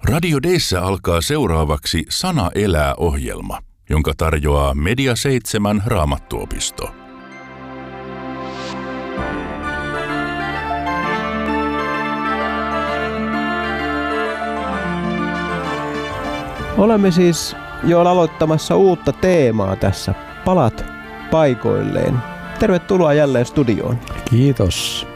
Radio D:ssä alkaa seuraavaksi Sana elää -ohjelma, jonka tarjoaa Media 7 Raamattuopisto. Olemme siis jo aloittamassa uutta teemaa tässä. Palat paikoilleen. Tervetuloa jälleen studioon. Kiitos.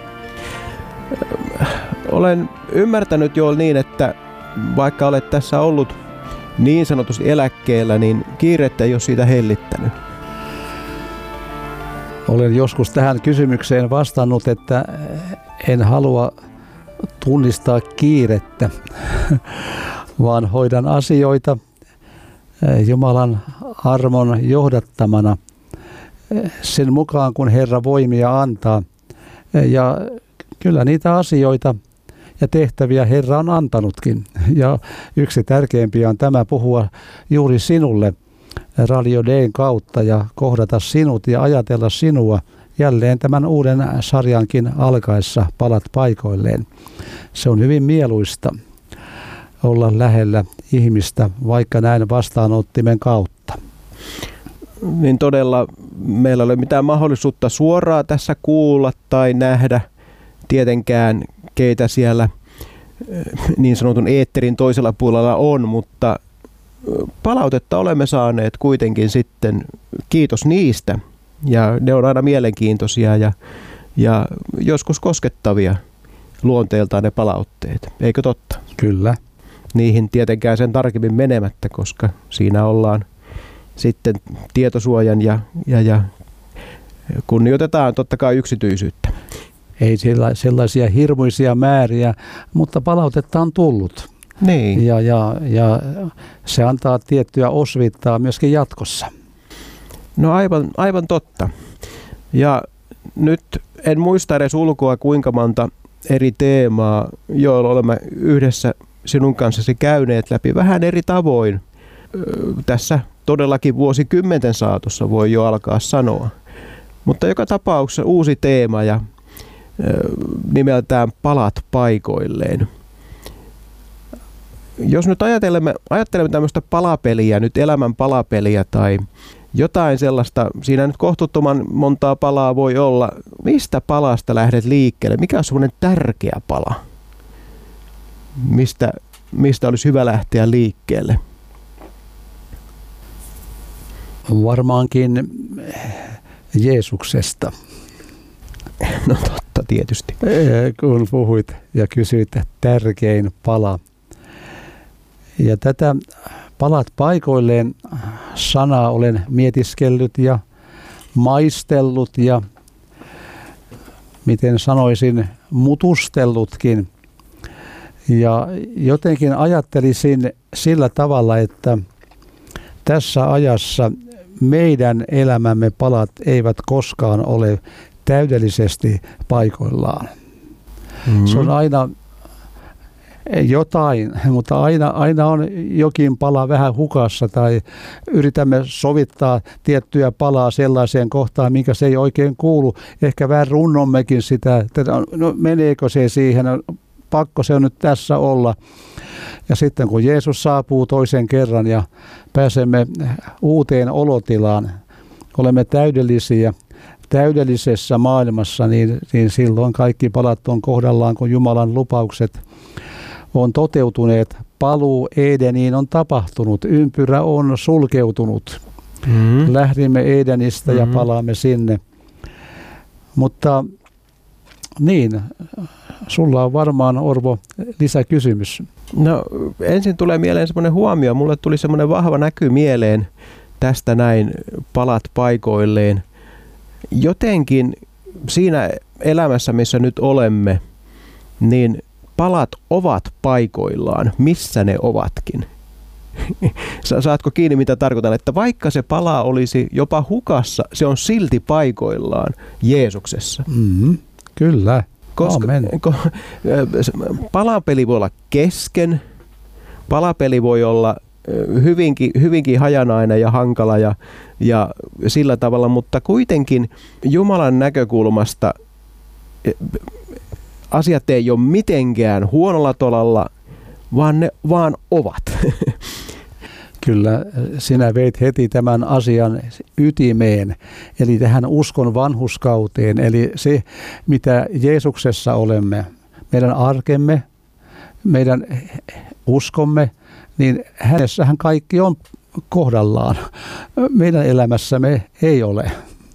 Olen ymmärtänyt jo niin, että vaikka olet tässä ollut niin sanotusti eläkkeellä, niin kiirettä ei ole siitä hellittänyt. Olen joskus tähän kysymykseen vastannut, että en halua tunnistaa kiirettä, vaan hoidan asioita Jumalan armon johdattamana sen mukaan, kun Herra voimia antaa. Ja kyllä niitä asioita ja tehtäviä Herra on antanutkin. Ja yksi tärkeimpiä on tämä puhua juuri sinulle Radio D:n kautta ja kohdata sinut ja ajatella sinua jälleen tämän uuden sarjankin alkaessa Palat paikoilleen. Se on hyvin mieluista olla lähellä ihmistä, vaikka näin vastaanottimen kautta. Niin todella meillä ei ole mitään mahdollisuutta suoraan tässä kuulla tai nähdä tietenkään, keitä siellä niin sanotun eetterin toisella puolella on, mutta palautetta olemme saaneet kuitenkin sitten. Kiitos niistä. Ja ne on aina mielenkiintoisia ja joskus koskettavia luonteeltaan ne palautteet. Eikö totta? Kyllä. Niihin tietenkään sen tarkemmin menemättä, koska siinä ollaan sitten tietosuojan ja kunnioitetaan totta kai yksityisyyttä. Ei sellaisia hirmuisia määriä, mutta palautetta on tullut. Niin. Ja se antaa tiettyä osviittaa myöskin jatkossa. No aivan totta. Ja nyt en muista edes ulkoa kuinka monta eri teemaa, joilla olemme yhdessä sinun kanssasi käyneet läpi vähän eri tavoin. Tässä todellakin vuosikymmenten saatossa voi jo alkaa sanoa. Mutta joka tapauksessa uusi teema ja nimeltään Palat paikoilleen. Jos nyt ajattelemme tämmöistä palapeliä, nyt elämän palapeliä tai jotain sellaista, siinä nyt kohtuuttoman montaa palaa voi olla. Mistä palasta lähdet liikkeelle? Mikä on semmoinen tärkeä pala? Mistä olisi hyvä lähteä liikkeelle? Varmaankin Jeesuksesta. No totta, tietysti. Kun puhuit ja kysyit tärkein pala. Ja tätä Palat paikoilleen sanaa olen mietiskellyt ja maistellut ja miten sanoisin mutustellutkin. Ja jotenkin ajattelisin sillä tavalla, että tässä ajassa meidän elämämme palat eivät koskaan ole täydellisesti paikoillaan. Mm-hmm. Se on aina jotain, mutta aina on jokin pala vähän hukassa tai yritämme sovittaa tiettyä palaa sellaiseen kohtaan, minkä se ei oikein kuulu. Ehkä vähän runnommekin sitä, että no, meneekö se siihen, pakko se on nyt tässä olla. Ja sitten kun Jeesus saapuu toisen kerran ja pääsemme uuteen olotilaan, olemme täydellisiä, täydellisessä maailmassa, niin silloin kaikki palat on kohdallaan, kun Jumalan lupaukset on toteutuneet. Paluu Edeniin on tapahtunut, ympyrä on sulkeutunut. Mm-hmm. Lähdimme Edenistä ja palaamme sinne. Mutta niin, sulla on varmaan, Orvo, lisäkysymys. No ensin tulee mieleen semmoinen huomio. Mulle tuli semmoinen vahva näky mieleen tästä näin palat paikoilleen. Jotenkin siinä elämässä, missä nyt olemme, niin palat ovat paikoillaan, missä ne ovatkin. Saatko kiinni, mitä tarkoitan? Että vaikka se pala olisi jopa hukassa, se on silti paikoillaan Jeesuksessa. Mm-hmm. Kyllä. Koska palapeli voi olla kesken, palapeli voi olla hyvinkin hajanainen ja hankala ja sillä tavalla, mutta kuitenkin Jumalan näkökulmasta asiat ei ole mitenkään huonolla tolalla, vaan ne vaan ovat. Kyllä, sinä veit heti tämän asian ytimeen, eli tähän uskon vanhurskauteen, eli se, mitä Jeesuksessa olemme, meidän arkemme, meidän uskomme, niin hänessähän kaikki on kohdallaan. Meidän elämässämme ei ole.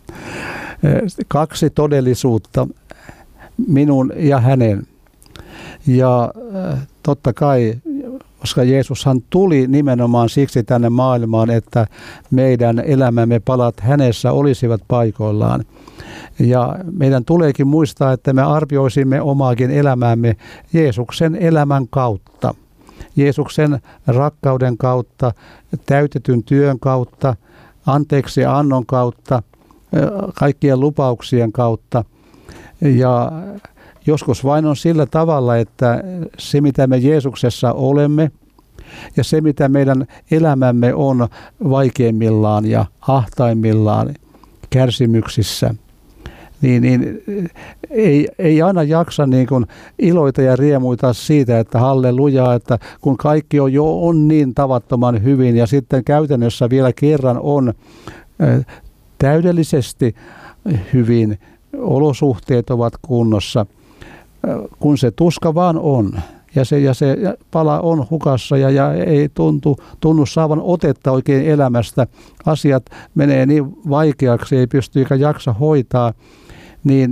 Kaksi todellisuutta, minun ja hänen. Ja totta kai, koska Jeesushan tuli nimenomaan siksi tänne maailmaan, että meidän elämämme palat hänessä olisivat paikoillaan. Ja meidän tuleekin muistaa, että me arvioisimme omaakin elämäämme Jeesuksen elämän kautta. Jeesuksen rakkauden kautta, täytetyn työn kautta, anteeksi annon kautta, kaikkien lupauksien kautta. Ja joskus vain on sillä tavalla, että se mitä me Jeesuksessa olemme ja se mitä meidän elämämme on vaikeimmillaan ja ahtaimmillaan kärsimyksissä, niin ei aina jaksa niin kuin iloita ja riemuita siitä, että hallelujaa, että kun kaikki on niin tavattoman hyvin ja sitten käytännössä vielä kerran on täydellisesti hyvin, olosuhteet ovat kunnossa, kun se tuska vaan on ja se pala on hukassa ja ei tunnu saavan otetta oikein elämästä, asiat menee niin vaikeaksi, ei pysty eikä jaksa hoitaa, niin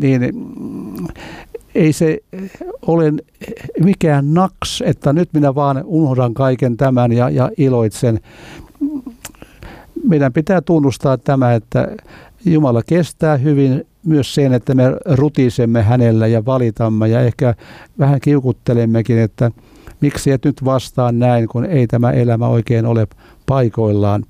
ei se ole mikään naks, että nyt minä vaan unohdan kaiken tämän ja iloitsen. Meidän pitää tunnustaa tämä, että Jumala kestää hyvin myös sen, että me rutisemme hänellä ja valitamme ja ehkä vähän kiukuttelemmekin, että miksi et nyt vastaa näin, kun ei tämä elämä oikein ole paikoillaan.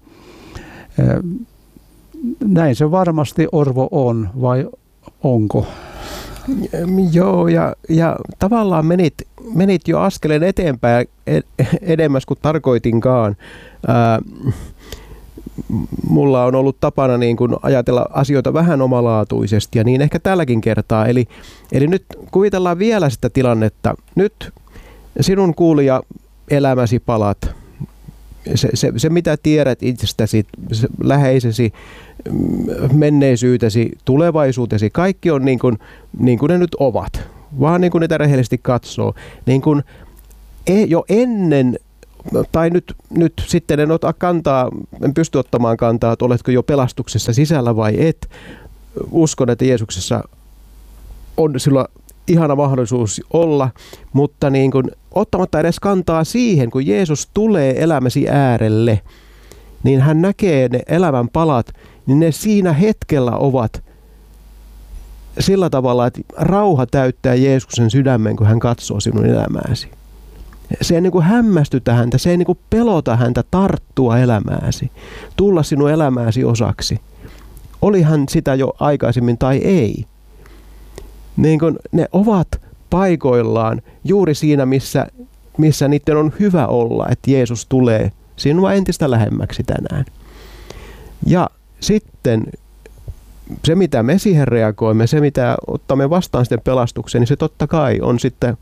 Näin se varmasti, Orvo, on, vai onko? Joo, ja tavallaan menit jo askeleen eteenpäin edemmäs kuin tarkoitinkaan. Mulla on ollut tapana niin kuin ajatella asioita vähän omalaatuisesti ja niin ehkä tälläkin kertaa. Eli nyt kuvitellaan vielä sitä tilannetta. Nyt sinun kuulija elämäsi palat, se mitä tiedät itsestäsi, läheisesi, menneisyytesi, tulevaisuutesi, kaikki on niin kuin ne nyt ovat. Vaan niin kuin niitä rehellisesti katsoo. Niin kuin jo ennen, tai nyt sitten en ota kantaa, en pysty ottamaan kantaa, että oletko jo pelastuksessa sisällä vai et. Uskon, että Jeesuksessa on sillä ihana mahdollisuus olla, mutta niin kuin ottamatta edes kantaa siihen, kun Jeesus tulee elämäsi äärelle, niin hän näkee ne elämän palat, niin ne siinä hetkellä ovat sillä tavalla, että rauha täyttää Jeesuksen sydämen, kun hän katsoo sinun elämääsi. Se ei niin kuin hämmästytä häntä, se ei niin kuin pelota häntä tarttua elämääsi, tulla sinun elämääsi osaksi. Oli hän sitä jo aikaisemmin tai ei. Niin kuin ne ovat paikoillaan juuri siinä, missä niiden on hyvä olla, että Jeesus tulee sinua entistä lähemmäksi tänään. Ja sitten se, mitä me siihen reagoimme, se, mitä ottamme vastaan sitten pelastukseen, niin se totta kai on sitten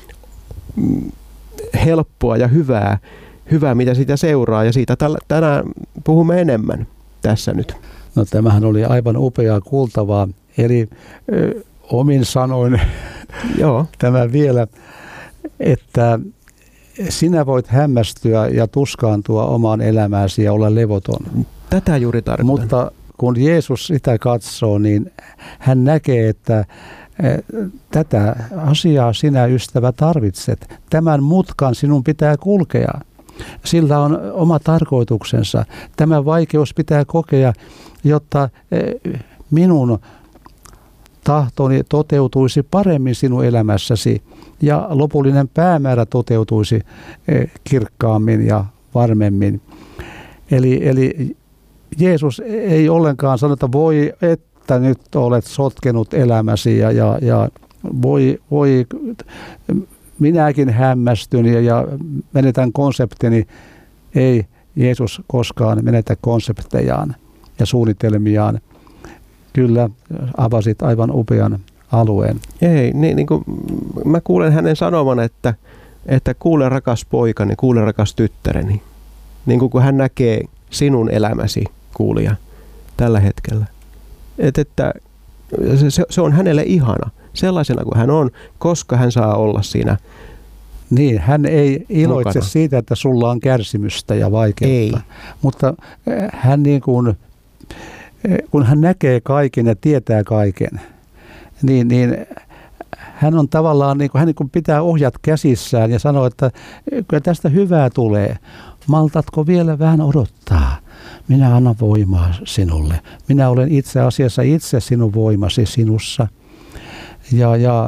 helppoa ja hyvää, mitä siitä seuraa, ja siitä tänään puhumme enemmän tässä nyt. No tämähän oli aivan upeaa kuultavaa, eli omin sanoin tämä vielä, että sinä voit hämmästyä ja tuskaantua omaan elämääsi ja olla levoton. Tätä juuri tarkoitan. Mutta kun Jeesus sitä katsoo, niin hän näkee, että tätä asiaa sinä, ystävä, tarvitset. Tämän mutkan sinun pitää kulkea. Sillä on oma tarkoituksensa. Tämä vaikeus pitää kokea, jotta minun tahtoni toteutuisi paremmin sinun elämässäsi ja lopullinen päämäärä toteutuisi kirkkaammin ja varmemmin. Eli Jeesus ei ollenkaan sano, että voi, että nyt olet sotkenut elämäsi ja voi minäkin hämmästyn ja menetän konseptini. Ei Jeesus koskaan menetä konseptejaan ja suunnitelmiaan. Kyllä avasit aivan upean alueen. Ei, niin kuin mä kuulen hänen sanovan, että että kuule rakas poikani, kuule rakas tyttäreni, niin kuin hän näkee sinun elämäsi, kuulija, tällä hetkellä. Että se on hänelle ihana, sellaisena kuin hän on, koska hän saa olla siinä. Niin, hän ei iloitse mukana siitä, että sulla on kärsimystä ja vaikeutta, ei. Mutta hän niin kuin, kun hän näkee kaiken ja tietää kaiken, niin hän on tavallaan, hän niin kuin pitää ohjat käsissään ja sanoo, että kyllä tästä hyvää tulee. Maltatko vielä vähän odottaa? Minä annan voimaa sinulle. Minä olen itse asiassa itse sinun voimasi sinussa. Ja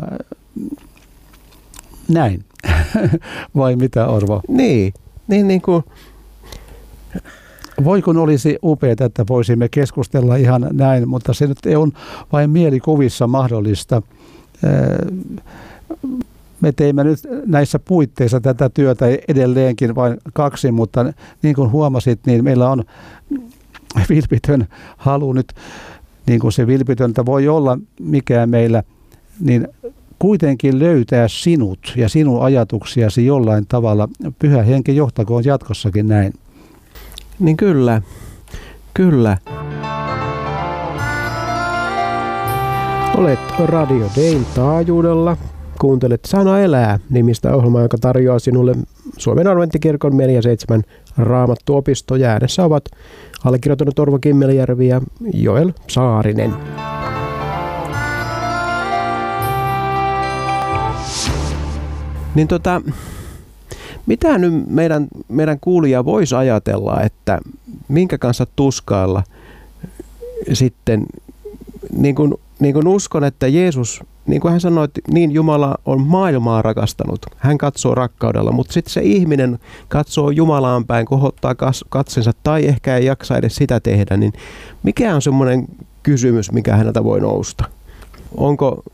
näin. Vai mitä, Orvo? Niin kuin. Voi kun olisi upeaa, että voisimme keskustella ihan näin, mutta se nyt on vain mielikuvissa mahdollista. Me teimme nyt näissä puitteissa tätä työtä edelleenkin vain 2, mutta niin kuin huomasit, niin meillä on vilpitön halu nyt, niin kuin se vilpitöntä voi olla mikään meillä, niin kuitenkin löytää sinut ja sinun ajatuksiasi jollain tavalla. Pyhä Henki johtakoon jatkossakin näin. Niin kyllä. Olet Radio Dayn taajuudella. Kuuntelet Sana elää -nimistä ohjelmaa, joka tarjoaa sinulle Suomen Adventtikirkon 47 Raamattuopisto. Ja äänessä ovat allekirjoittanut Orvo Kimmelijärvi ja Joel Saarinen. Niin mitä nyt meidän kuulija voisi ajatella, että minkä kanssa tuskailla sitten, niin kuin uskon, että Jeesus, niin kuin hän sanoi, että niin Jumala on maailmaa rakastanut, hän katsoo rakkaudella, mutta sitten se ihminen katsoo Jumalaan päin, kohottaa katsensa tai ehkä ei jaksa edes sitä tehdä, niin mikä on semmoinen kysymys, mikä häneltä voi nousta? Onko,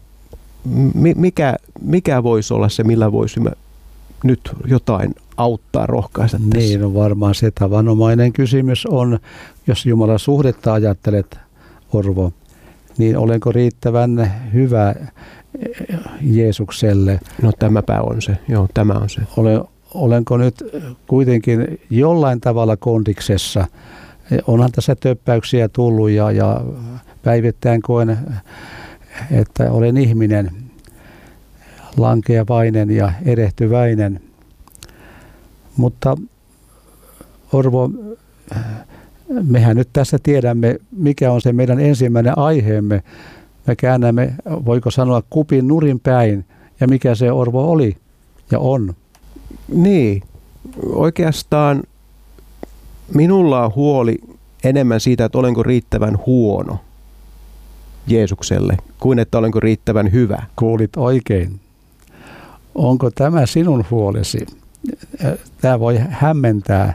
mikä voisi olla se, millä voisimme nyt jotain auttaa, rohkaista tässä? Niin, no varmaan se tavanomainen kysymys on, jos Jumalan suhdetta ajattelet, Orvo, niin olenko riittävän hyvä Jeesukselle? No tämäpä on se, joo, tämä on se. Olenko nyt kuitenkin jollain tavalla kondiksessa? Onhan tässä töppäyksiä tullut ja päivittäin koen, että olen ihminen, lankeavainen ja erehtyväinen. Mutta Orvo, mehän nyt tässä tiedämme, mikä on se meidän ensimmäinen aiheemme. Me käännämme, voiko sanoa, kupin nurin päin, ja mikä se, Orvo, oli ja on. Niin, oikeastaan minulla on huoli enemmän siitä, että olenko riittävän huono Jeesukselle, kuin että olenko riittävän hyvä. Kuulit oikein. Onko tämä sinun huolesi? Tämä voi hämmentää.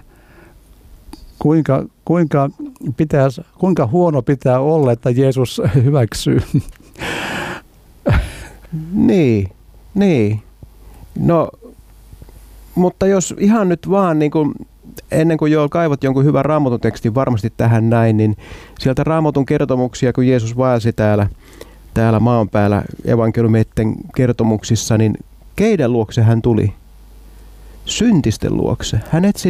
Kuinka huono pitää olla, että Jeesus hyväksyy? Niin. No, mutta jos ihan nyt vaan niin kuin, ennen kuin jo kaivat jonkun hyvän Raamatun tekstin varmasti tähän näin, niin sieltä Raamatun kertomuksia, kun Jeesus vaelsi täällä maan päällä evankeliumeiden kertomuksissa, niin keiden luokse hän tuli? Syntisten luokse. Hän etsi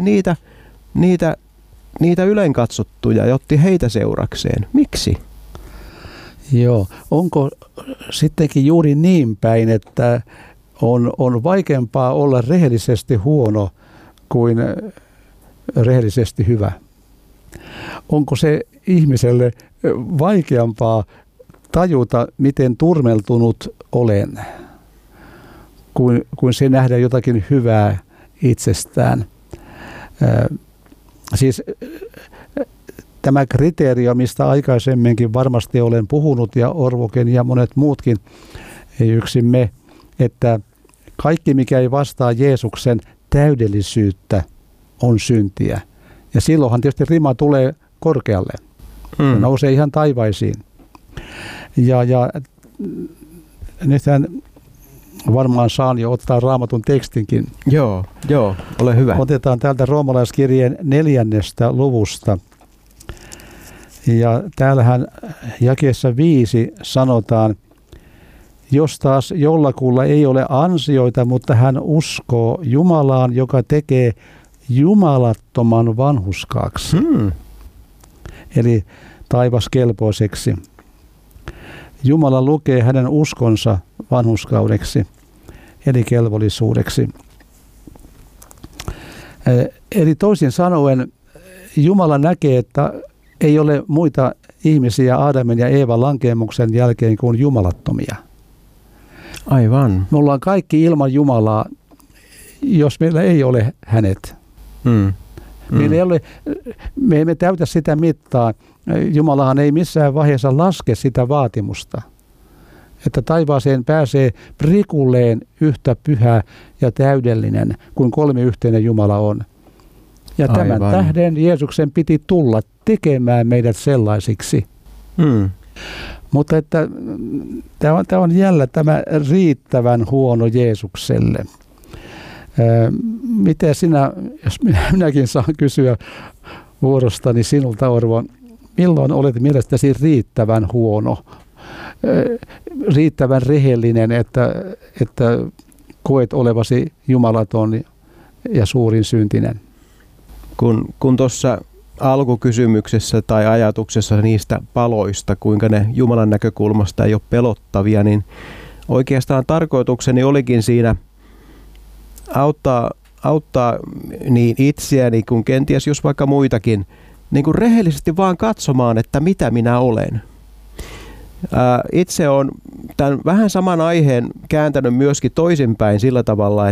niitä ylenkatsottuja ja otti heitä seurakseen. Miksi? Joo. Onko sittenkin juuri niin päin, että on vaikeampaa olla rehellisesti huono kuin rehellisesti hyvä? Onko se ihmiselle vaikeampaa tajuta, miten turmeltunut olen, kuin se nähdä jotakin hyvää itsestään? Siis tämä kriteeri, mistä aikaisemminkin varmasti olen puhunut, ja Orvoken ja monet muutkin, ei yksin me, että kaikki, mikä ei vastaa Jeesuksen täydellisyyttä, on syntiä. Ja silloinhan tietysti rima tulee korkealle. Nousee ihan taivaisiin. Ja nythän varmaan saan jo ottaa Raamatun tekstinkin. Joo, ole hyvä. Otetaan täältä Roomalaiskirjeen 4. luvusta. Ja täällähän jakeessa 5 sanotaan, Jos taas jollakulla ei ole ansioita, mutta hän uskoo Jumalaan, joka tekee jumalattoman vanhurskaaksi. Eli taivaskelpoiseksi. Jumala lukee hänen uskonsa vanhurskaudeksi, eli kelvollisuudeksi. Eli toisin sanoen Jumala näkee, että ei ole muita ihmisiä Aadamin ja Eevan lankeemuksen jälkeen kuin jumalattomia. Aivan. Me ollaan kaikki ilman Jumalaa, jos meillä ei ole hänet. Meillä ei ole, me emme täytä sitä mittaa. Jumalahan ei missään vaiheessa laske sitä vaatimusta, että taivaaseen pääsee prikulleen yhtä pyhä ja täydellinen kuin kolmiyhteinen Jumala on. Ja tämän tähden Jeesuksen piti tulla tekemään meidät sellaisiksi. Mutta että tämä on jälleen tämä riittävän huono Jeesukselle. Miten sinä, jos minäkin saan kysyä vuorostani sinulta, Orvo, milloin olet mielestäsi riittävän huono, riittävän rehellinen, että koet olevasi jumalaton ja suurin syntinen? Kun tuossa alkukysymyksessä tai ajatuksessa niistä paloista, kuinka ne Jumalan näkökulmasta ei ole pelottavia, niin oikeastaan tarkoitukseni olikin siinä auttaa niin itseäni kuin kenties jos vaikka muitakin, niin kuin rehellisesti vaan katsomaan, että mitä minä olen. Itse olen tämän vähän saman aiheen kääntänyt myöskin toisinpäin sillä tavalla,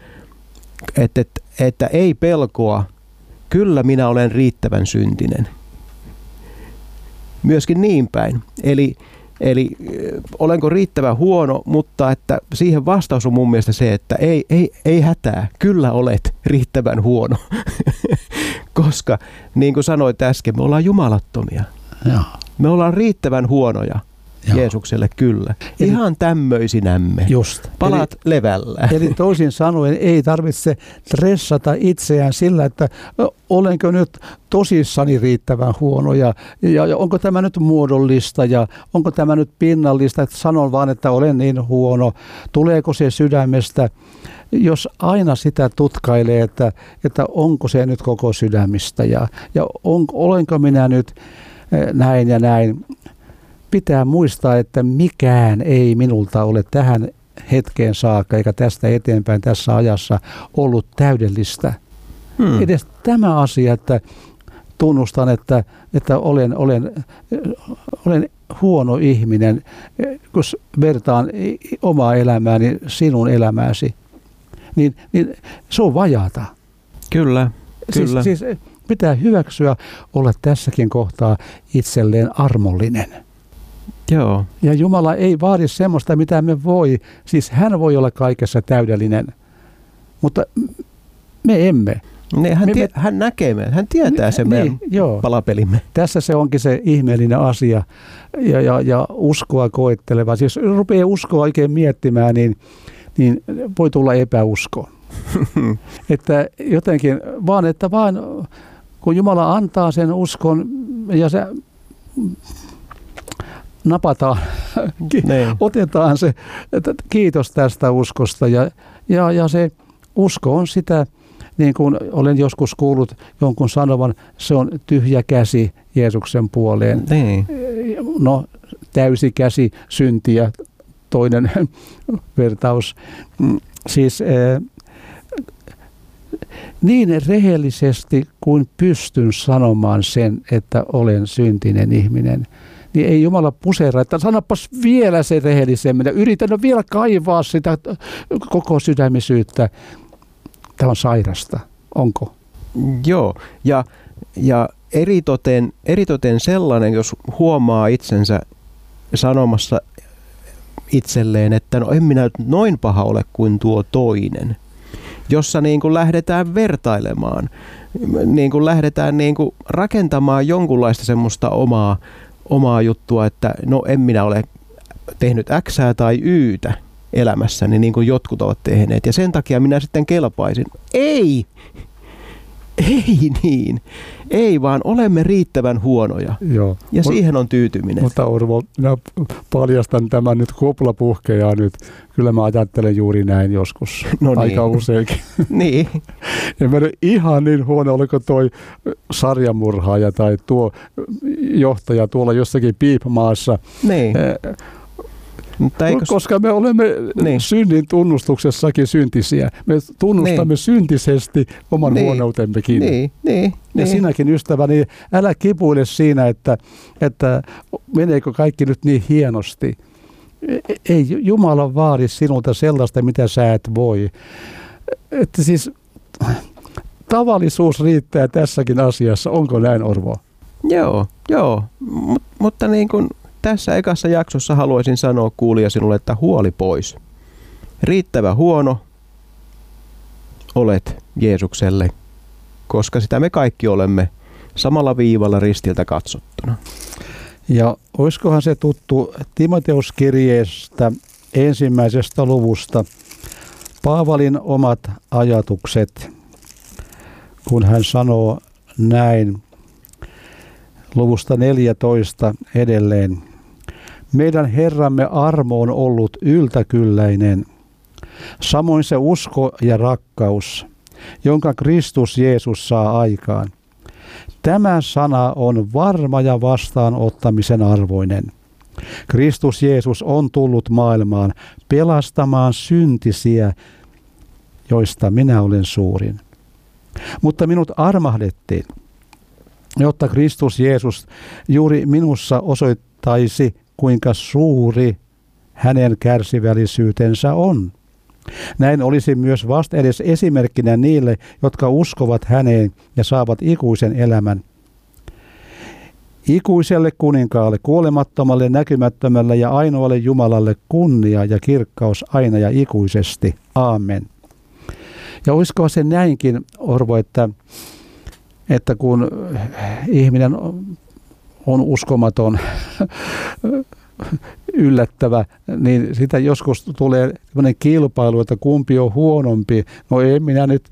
että ei pelkoa, kyllä minä olen riittävän syntinen. Myöskin niin päin. Eli olenko riittävän huono, mutta että siihen vastaus on mun mielestä se, että ei hätää, kyllä olet riittävän huono. Koska niin kuin sanoit äsken, me ollaan jumalattomia. Ja. Me ollaan riittävän huonoja. Joo. Jeesukselle kyllä. Ihan tämmöisinämme. Just. Palat levällä. Eli toisin sanoen ei tarvitse stressata itseään sillä, että olenko nyt tosissani riittävän huono ja onko tämä nyt muodollista ja onko tämä nyt pinnallista, että sanon vaan, että olen niin huono. Tuleeko se sydämestä? Jos aina sitä tutkailee, että onko se nyt koko sydämistä ja olenko minä nyt näin ja näin. Pitää muistaa, että mikään ei minulta ole tähän hetkeen saakka eikä tästä eteenpäin tässä ajassa ollut täydellistä. Edes tämä asia, että tunnustan, että olen huono ihminen, kun vertaan omaa elämääni sinun elämääsi, niin se on vajaata. Kyllä. Siis pitää hyväksyä olla tässäkin kohtaa itselleen armollinen. Joo. Ja Jumala ei vaadi semmoista, mitä me voi. Siis hän voi olla kaikessa täydellinen, mutta me emme. Hän näkee meidät, hän tietää sen meidän palapelimme. Tässä se onkin se ihmeellinen asia ja uskoa koetteleva. Siis jos rupeaa uskoa oikein miettimään, niin voi tulla epäusko. Että jotenkin vaan kun Jumala antaa sen uskon ja se napataan, otetaan se, että kiitos tästä uskosta ja se usko on sitä, niin kuin olen joskus kuullut jonkun sanovan, se on tyhjä käsi Jeesuksen puoleen. Niin. No, täysi käsi syntiä, toinen vertaus. Siis niin rehellisesti kuin pystyn sanomaan sen, että olen syntinen ihminen, niin ei Jumala puseera, että sanopas vielä se rehellisemmin ja yritän vielä kaivaa sitä koko sydämisyyttä. Tämä on sairasta. Onko? Joo, ja eritoten sellainen, jos huomaa itsensä sanomassa itselleen, että no en minä nyt noin paha ole kuin tuo toinen, jossa niin kuin lähdetään vertailemaan, niin kuin lähdetään niin kuin rakentamaan jonkunlaista semmoista omaa juttua, että no en minä ole tehnyt X:ää tai Y:tä elämässäni niin kuin jotkut ovat tehneet ja sen takia minä sitten kelpaisin. Ei niin. Ei, vaan olemme riittävän huonoja. Joo. Ja siihen on tyytyminen. Mutta Urvo, minä paljastan tämän nyt kuplapuhkeaa nyt. Kyllä mä ajattelen juuri näin joskus. No niin. Aika useinkin. Niin. En mä ihan niin huono, oliko toi sarjamurhaaja tai tuo johtaja tuolla jossakin piipmaassa. Niin. Koska me olemme synnin tunnustuksessakin syntisiä. Me tunnustamme syntisesti oman huonoutemmekin. Niin. Ja sinäkin, ystäväni, älä kipuile siinä, että meneekö kaikki nyt niin hienosti. Ei Jumala vaadi sinulta sellaista, mitä sä et voi. Että siis tavallisuus riittää tässäkin asiassa. Onko näin, Orvo? Joo. Mutta niin kuin tässä ekassa jaksossa haluaisin sanoa kuulija sinulle, että huoli pois. Riittävä huono olet Jeesukselle, koska sitä me kaikki olemme samalla viivalla ristiltä katsottuna. Ja olisikohan se tuttu Timoteuskirjeestä 1. luvusta Paavalin omat ajatukset, kun hän sanoo näin luvusta 14 edelleen. Meidän Herramme armo on ollut yltäkylläinen, samoin se usko ja rakkaus, jonka Kristus Jeesus saa aikaan. Tämä sana on varma ja vastaanottamisen arvoinen. Kristus Jeesus on tullut maailmaan pelastamaan syntisiä, joista minä olen suurin. Mutta minut armahdettiin, jotta Kristus Jeesus juuri minussa osoittaisi, kuinka suuri hänen kärsivällisyytensä on. Näin olisi myös vastedes esimerkkinä niille, jotka uskovat häneen ja saavat ikuisen elämän. Ikuiselle kuninkaalle, kuolemattomalle, näkymättömälle ja ainoalle Jumalalle kunnia ja kirkkaus aina ja ikuisesti. Aamen. Ja olisiko se näinkin, Orvo, että kun ihminen on uskomaton, yllättävä, niin sitä joskus tulee tämmöinen kilpailu, että kumpi on huonompi. No ei minä nyt,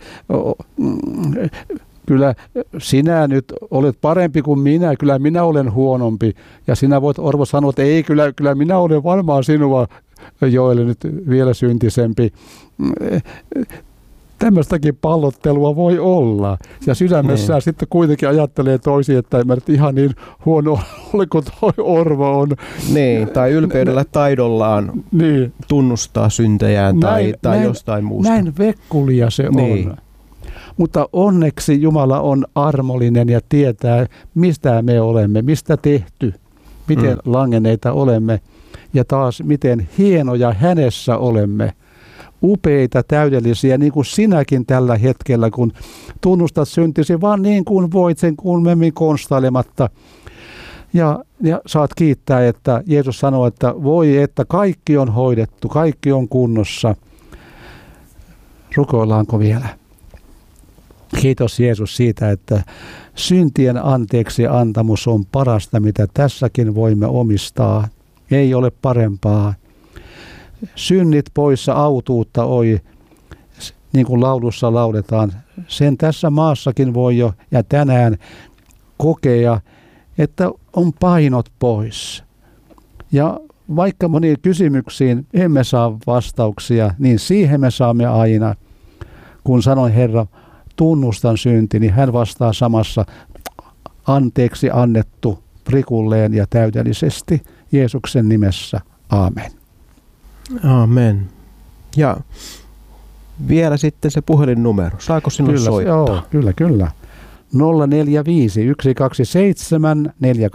kyllä sinä nyt olet parempi kuin minä, kyllä minä olen huonompi. Ja sinä voit, Orvo, sanoa, että ei, kyllä minä olen varmaan sinua, Joelle, nyt vielä syntisempi. Tämmöistäkin pallottelua voi olla. Ja sydämessään sitten kuitenkin ajattelee toisiin, että ei mä nyt ihan niin huono ole kuin toi Orvo on. Niin, tai ylpeydellä taidollaan tunnustaa syntejään tai jostain muusta. Näin vekkulia se on. Mutta onneksi Jumala on armollinen ja tietää, mistä me olemme, mistä tehty, miten langenneita olemme ja taas miten hienoja hänessä olemme. Upeita, täydellisiä, niin kuin sinäkin tällä hetkellä, kun tunnustat syntisi vaan niin kuin voit, sen kummemmin konstailematta. Ja saat kiittää, että Jeesus sanoo, että voi, että kaikki on hoidettu, kaikki on kunnossa. Rukoillaanko vielä? Kiitos Jeesus siitä, että syntien anteeksi antamus on parasta, mitä tässäkin voimme omistaa. Ei ole parempaa. Synnit poissa autuutta oi, niin kuin laulussa lauletaan. Sen tässä maassakin voi jo ja tänään kokea, että on painot pois. Ja vaikka moniin kysymyksiin emme saa vastauksia, niin siihen me saamme aina. Kun sanoin Herra, tunnustan synti, niin hän vastaa samassa anteeksi annettu prikulleen ja täydellisesti Jeesuksen nimessä. Aamen. Aamen. Ja vielä sitten se puhelinnumero. Saako sinulle soittaa? Joo, kyllä. 045 127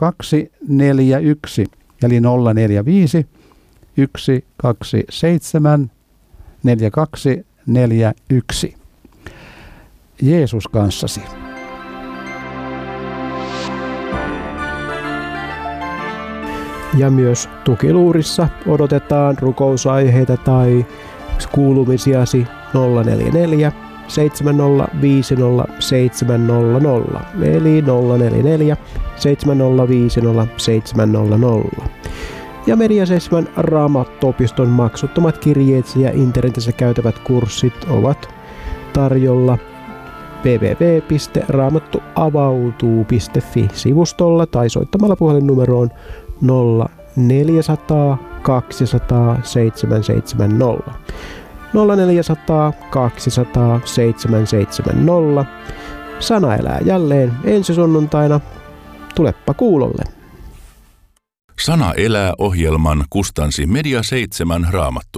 4241 eli 045 127 4241. Jeesus kanssasi. Ja myös tukiluurissa odotetaan rukousaiheita tai kuulumisiasi 044 7050 700 eli 044 7050 700. Ja Media 7 Raamattu-opiston maksuttomat kirjeet ja internetissä käytävät kurssit ovat tarjolla www.raamattuavautuu.fi-sivustolla tai soittamalla puhelinnumeroon 0400 200 770. 0400 200 770. Sana elää jälleen ensi sunnuntaina. Tuleppa kuulolle. Sana elää -ohjelman kustansi Media 7 Raamattu.